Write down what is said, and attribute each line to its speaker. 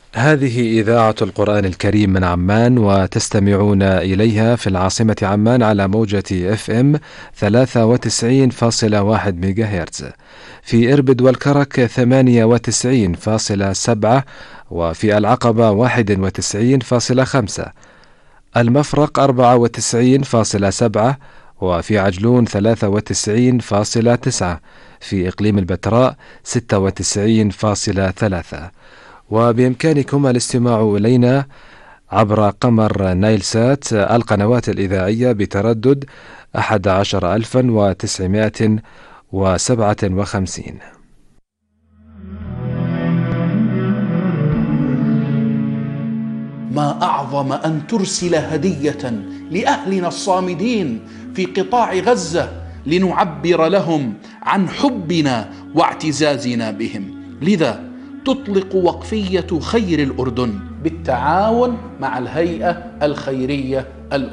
Speaker 1: هذه إذاعة القرآن الكريم من عمان، وتستمعون إليها في العاصمة عمان على موجة FM 93.1 ميجاهرتز، في إربد والكرك 98.7، وفي العقبة 91.5، المفرق 94.7، وفي عجلون 93.9، في إقليم البتراء 96.3. وبإمكانكم الاستماع إلينا عبر قمر نايلسات القنوات الإذاعية بتردد 11957.
Speaker 2: ما أعظم أن ترسل هدية لأهلنا الصامدين في قطاع غزة لنعبر لهم عن حبنا واعتزازنا بهم. لذا تطلق وقفية خير الأردن بالتعاون مع الهيئة الخيرية الأردنية